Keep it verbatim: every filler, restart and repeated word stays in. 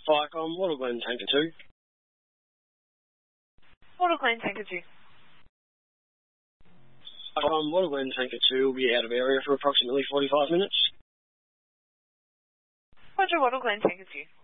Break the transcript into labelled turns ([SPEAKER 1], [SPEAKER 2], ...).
[SPEAKER 1] Viacom, Wattle Glen Tanker two.
[SPEAKER 2] Wattle Glen Tanker two.
[SPEAKER 1] Viacom, Wattle Glen Tanker two will be out of area for approximately forty-five minutes.
[SPEAKER 2] Roger, Wattle Glen Tanker two.